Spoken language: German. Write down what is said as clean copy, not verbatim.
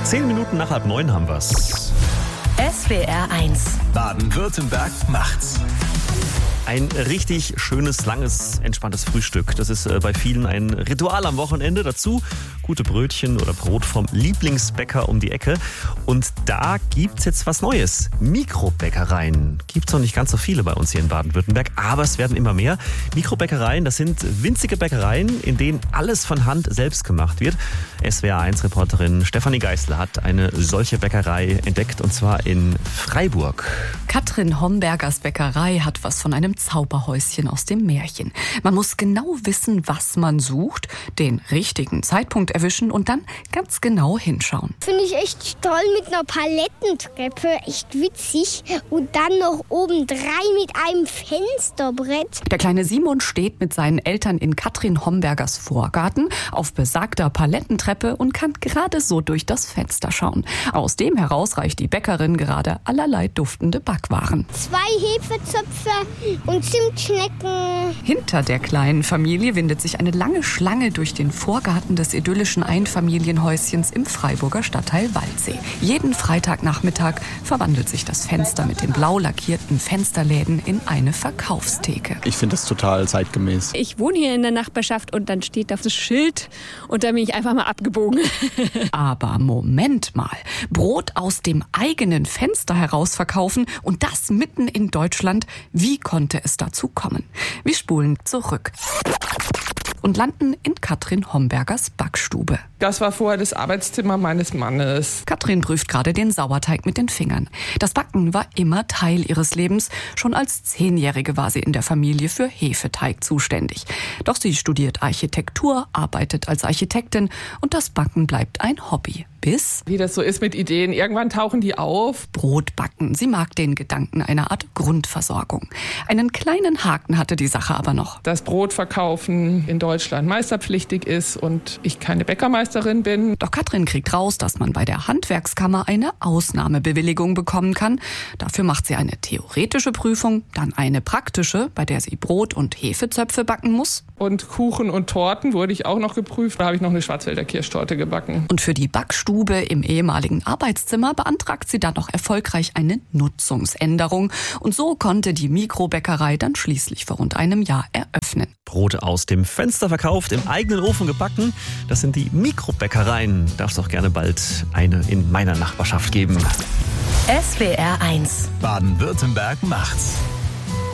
10 Minuten nach 8:30 haben wir's. SWR 1. Baden-Württemberg macht's. Ein richtig schönes, langes, entspanntes Frühstück. Das ist bei vielen ein Ritual am Wochenende. Dazu gute Brötchen oder Brot vom Lieblingsbäcker um die Ecke. Und da gibt's jetzt was Neues. Mikrobäckereien. Gibt's noch nicht ganz so viele bei uns hier in Baden-Württemberg, aber es werden immer mehr. Mikrobäckereien, das sind winzige Bäckereien, in denen alles von Hand selbst gemacht wird. SWR1-Reporterin Stefanie Geißler hat eine solche Bäckerei entdeckt, und zwar in Freiburg. Katrin Hombergers Bäckerei hat was von einem Zauberhäuschen aus dem Märchen. Man muss genau wissen, was man sucht, den richtigen Zeitpunkt erwischen und dann ganz genau hinschauen. Finde ich echt toll mit einer Palettentreppe, echt witzig. Und dann noch obendrein mit einem Fensterbrett. Der kleine Simon steht mit seinen Eltern in Katrin Hombergers Vorgarten auf besagter Palettentreppe und kann gerade so durch das Fenster schauen. Aus dem heraus reicht die Bäckerin gerade allerlei duftende Backwaren. 2 Hefezöpfe und Zimtschnecken. Hinter der kleinen Familie windet sich eine lange Schlange durch den Vorgarten des idyllischen Einfamilienhäuschens im Freiburger Stadtteil Waldsee. Jeden Freitagnachmittag verwandelt sich das Fenster mit den blau lackierten Fensterläden in eine Verkaufstheke. Ich finde das total zeitgemäß. Ich wohne hier in der Nachbarschaft und dann steht da das Schild und da bin ich einfach mal abgebogen. Aber Moment mal, Brot aus dem eigenen Fenster heraus verkaufen und das mitten in Deutschland. Wie konnte es dazu kommen? Wir spulen zurück und landen in Katrin Hombergers Backstube. Das war vorher das Arbeitszimmer meines Mannes. Katrin prüft gerade den Sauerteig mit den Fingern. Das Backen war immer Teil ihres Lebens. Schon als 10-Jährige war sie in der Familie für Hefeteig zuständig. Doch sie studiert Architektur, arbeitet als Architektin und das Backen bleibt ein Hobby. Bis, wie das so ist mit Ideen, irgendwann tauchen die auf. Brot backen. Sie mag den Gedanken einer Art Grundversorgung. Einen kleinen Haken hatte die Sache aber noch. Das Brotverkaufen in Deutschland meisterpflichtig ist und ich keine Bäckermeisterin bin. Doch Katrin kriegt raus, dass man bei der Handwerkskammer eine Ausnahmebewilligung bekommen kann. Dafür macht sie eine theoretische Prüfung, dann eine praktische, bei der sie Brot und Hefezöpfe backen muss. Und Kuchen und Torten wurde ich auch noch geprüft. Da habe ich noch eine Schwarzwälder Kirschtorte gebacken. Und für die Backstube im ehemaligen Arbeitszimmer beantragt sie dann noch erfolgreich eine Nutzungsänderung. Und so konnte die Mikrobäckerei dann schließlich vor rund einem Jahr eröffnen. Brot aus dem Fenster verkauft, im eigenen Ofen gebacken. Das sind die Mikrobäckereien. Darf es auch gerne bald eine in meiner Nachbarschaft geben. SWR 1. Baden-Württemberg macht's.